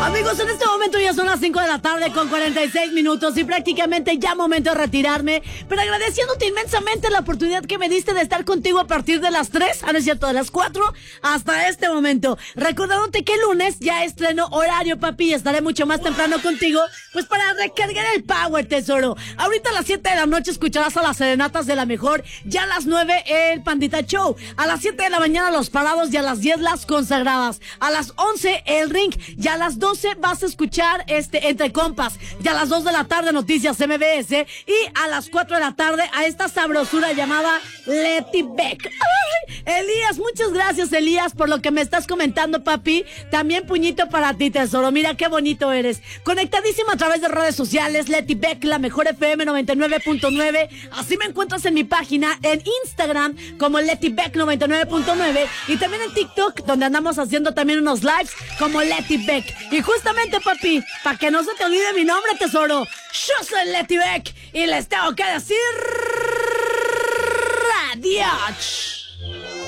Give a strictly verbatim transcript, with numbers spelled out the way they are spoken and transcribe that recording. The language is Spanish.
Amigos, en este momento ya son las cinco de la tarde con cuarenta y seis minutos y prácticamente ya momento de retirarme, pero agradeciéndote inmensamente la oportunidad que me diste de estar contigo a partir de las tres, a no es cierto, de las cuatro hasta este momento. Recordándote que el lunes ya estreno horario, papi, y estaré mucho más temprano contigo, pues para recargar el power, tesoro. Ahorita a las siete de la noche escucharás a las serenatas de la mejor, ya a las nueve el Pandita Show, a las siete de la mañana los parados y a las diez las consagradas, a las once el ring, y a las doce vas a escuchar este Entre Compas, y a las dos de la tarde Noticias M B S, y a las cuatro de la tarde a esta sabrosura llamada Letty Beck. ¡Ay! Elías, muchas gracias, Elías, por lo que me estás comentando, papi. También puñito para ti, tesoro. Mira qué bonito eres. Conectadísima a través de redes sociales, Letty Beck, la mejor F M noventa y nueve punto nueve. Así me encuentras en mi página, en Instagram, como Letty Beck noventa y nueve punto nueve, y también en TikTok, donde andamos haciendo también unos lives como Letty Beck. Y justamente, papi, para que no se te olvide mi nombre, tesoro, yo soy Letty Beck y les tengo que decir adiós.